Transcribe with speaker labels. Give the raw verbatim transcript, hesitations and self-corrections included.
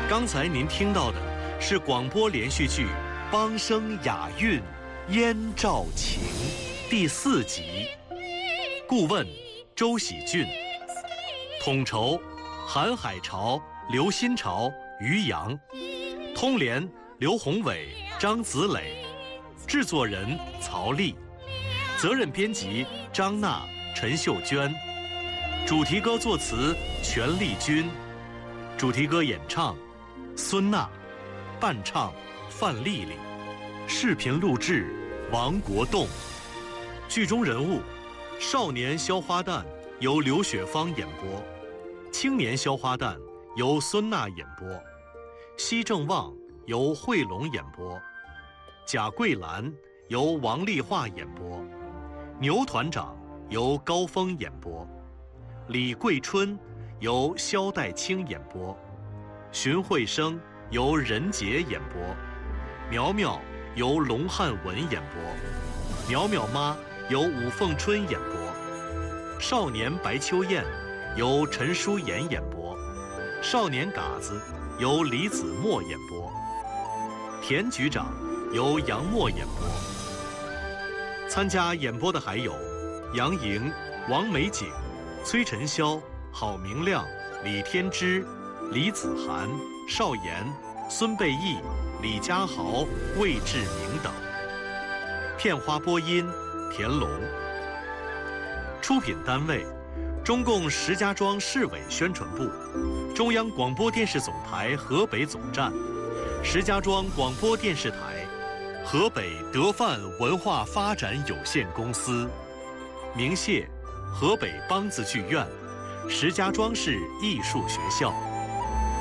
Speaker 1: 刚才您听到的是广播连续剧《梆声雅韵燕赵情》第四集，顾问周喜俊，统筹韩海潮、刘新潮、于洋，通联刘宏伟、张子磊，制作人曹丽，责任编辑张娜、陈秀娟，主题歌作词全丽君，主题歌演唱孙娜，伴唱范丽丽，视频录制王国栋。剧中人物：少年肖花旦由刘雪芳演播，青年肖花旦由孙娜演播，西正旺由惠龙演播，贾桂兰由王丽华演播，牛团长由高峰演播，李桂春由肖代清演播，荀慧生由任杰演播，苗苗由龙汉文演播，苗苗妈由武凤春演播，少年白秋燕由陈淑妍演播，少年嘎子由李子墨演播，田局长由杨默演播。参加演播的还有杨莹、王美景、崔晨霄、郝明亮、李天之、李子涵、邵岩、孙贝义、李家豪、魏志明等。片花播音田龙。出品单位：中共石家庄市委宣传部、中央广播电视总台河北总站、石家庄广播电视台、河北德范文化发展有限公司。鸣谢河北梆子剧院、石家庄市艺术学校。